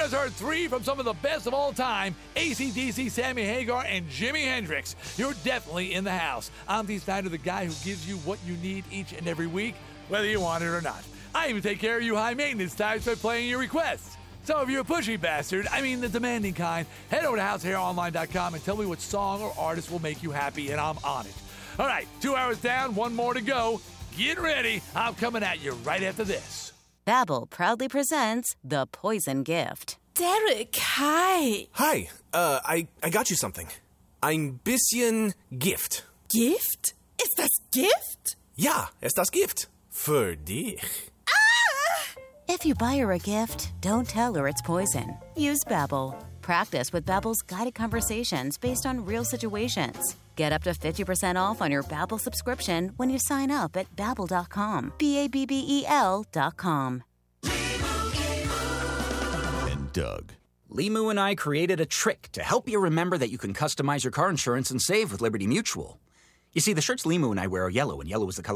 just heard three from some of the best of all time, AC/DC, Sammy Hagar, and Jimi Hendrix. You're definitely in the house. I'm Dee Snider, the guy who gives you what you need each and every week, whether you want it or not. I even take care of you high-maintenance types by playing your requests. So if you're a pushy bastard, I mean the demanding kind, head over to HouseHairOnline.com and tell me what song or artist will make you happy, and I'm on it. All right, 2 hours down, one more to go. Get ready. I'm coming at you right after this. Babbel proudly presents The Poison Gift. Derek, hi. Hi, I got you something. Ein bisschen Gift. Gift? Ist das Gift? Ja, es das Gift. Für dich. If you buy her a gift, don't tell her it's poison. Use Babbel. Practice with Babbel's guided conversations based on real situations. Get up to 50% off on your Babbel subscription when you sign up at Babbel.com. Babbel.com. And Doug. Limu and I created a trick to help you remember that you can customize your car insurance and save with Liberty Mutual. You see, the shirts Limu and I wear are yellow, and yellow is the color